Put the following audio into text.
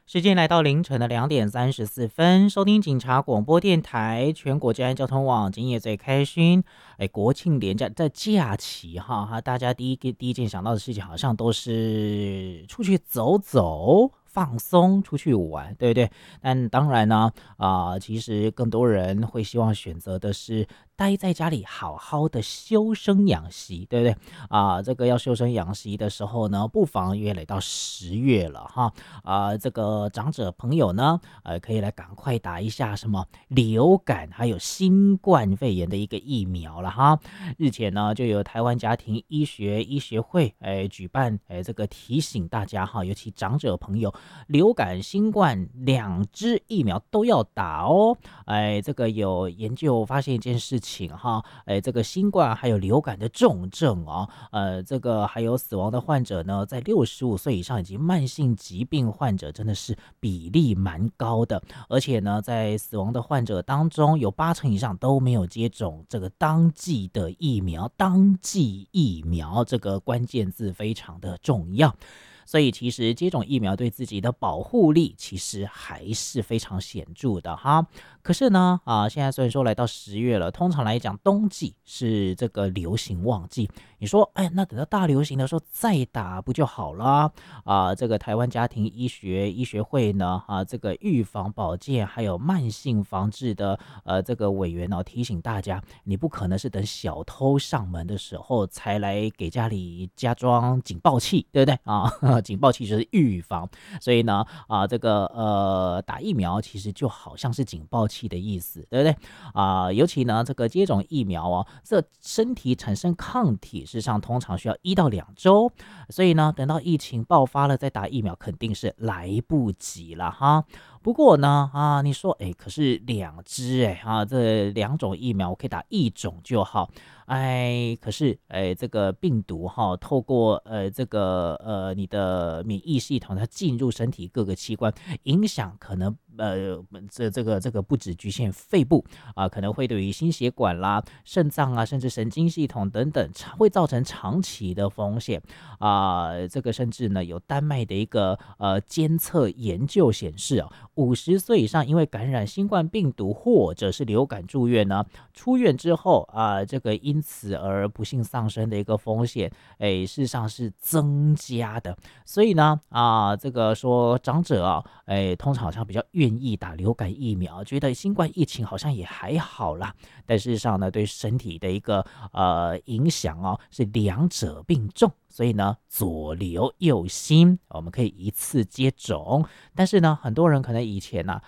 时间来到凌晨的2点34分，收听警察广播电台全国治安交通网，今夜最开心。国庆连假在假期哈，大家第一件想到的事情好像都是出去走走。放松出去玩，对不对？但当然呢，其实更多人会希望选择的是待在家里好好的修身养息，对不对？这个要修身养息的时候呢，不妨约来到10月了哈。这个长者朋友呢，可以来赶快打一下什么流感还有新冠肺炎的一个疫苗了哈。日前呢，就有台湾家庭医学会举办这个提醒大家哈，尤其长者朋友，流感、新冠2支疫苗都要打哦。这个有研究发现一件事情哈，这个新冠还有流感的重症哦，这个还有死亡的患者呢，在65岁以上以及慢性疾病患者真的是比例蛮高的，而且呢，在死亡的患者当中，有80%以上都没有接种这个当季的疫苗。当季疫苗这个关键字非常的重要。所以其实接种疫苗对自己的保护力其实还是非常显著的哈。可是呢，现在虽然说来到10月了，通常来讲冬季是这个流行旺季。你说，那等到大流行的时候再打不就好了？这个台湾家庭医学会呢，这个预防保健还有慢性防治的这个委员哦，提醒大家，你不可能是等小偷上门的时候才来给家里加装警报器，对不对警报器就是预防，所以呢，这个打疫苗其实就好像是警报器的意思，对不对？尤其呢，这个接种疫苗哦，这身体产生抗体，事实上通常需要1到2周，所以呢，等到疫情爆发了再打疫苗，肯定是来不及了哈。不过呢，你说，可是2支，这2种疫苗我可以打1种就好，可是，这个病毒哈，透过这个你的免疫系统，它进入身体各个器官，影响可能这个不只局限肺部可能会对于心血管啦、肾脏啊，甚至神经系统等等，会造成长期的风险这个甚至呢，有丹麦的一个监测研究显示50岁以上因为感染新冠病毒或者是流感住院呢，出院之后这个因此而不幸丧生的一个风险，事实上是增加的。所以呢，这个说长者通常好像比较愿意打流感疫苗，觉得新冠疫情好像也还好啦。但事实上呢，对身体的一个影响是两者并重。所以呢，左流右新，我们可以一次接种。但是呢，很多人可能以前